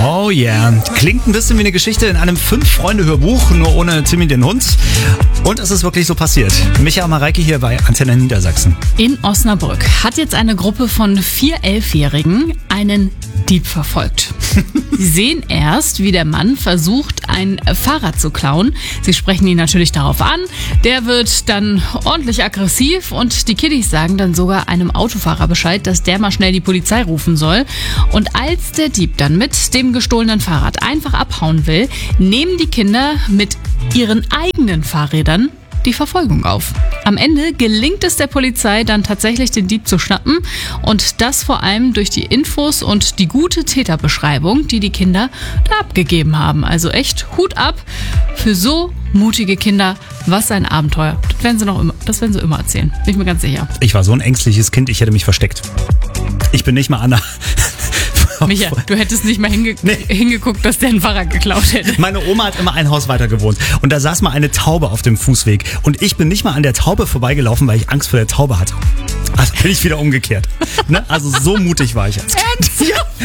Oh yeah. Klingt ein bisschen wie eine Geschichte in einem 5-Freunde-Hörbuch, nur ohne Timmy den Hund. Und es ist wirklich so passiert. Micha Mareike hier bei Antenne Niedersachsen. In Osnabrück hat jetzt eine Gruppe von 4 11-Jährigen einen Dieb verfolgt. Sie sehen erst, wie der Mann versucht, ein Fahrrad zu klauen. Sie sprechen ihn natürlich darauf an. Der wird dann ordentlich aggressiv und die Kiddies sagen dann sogar einem Autofahrer Bescheid, dass der mal schnell die Polizei rufen soll. Und als der Dieb dann mit dem gestohlenen Fahrrad einfach abhauen will, nehmen die Kinder mit ihren eigenen Fahrrädern die Verfolgung auf. Am Ende gelingt es der Polizei dann tatsächlich, den Dieb zu schnappen und das vor allem durch die Infos und die gute Täterbeschreibung, die die Kinder da abgegeben haben. Also echt Hut ab für so mutige Kinder. Was ein Abenteuer. Das werden sie immer erzählen. Bin ich mir ganz sicher. Ich war so ein ängstliches Kind, ich hätte mich versteckt. Ich bin nicht mal Anna. Micha, du hättest nicht mal hingeguckt, dass der ein Fahrrad geklaut hätte. Meine Oma hat immer ein Haus weiter gewohnt und da saß mal eine Taube auf dem Fußweg und ich bin nicht mal an der Taube vorbeigelaufen, weil ich Angst vor der Taube hatte. Also bin ich wieder umgekehrt. Ne? Also so mutig war ich als Kind. Ja.